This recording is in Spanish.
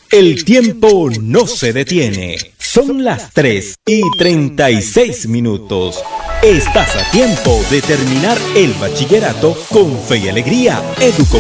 El tiempo no se detiene. Son las 3:36. Estás a tiempo de terminar el bachillerato con fe y alegría.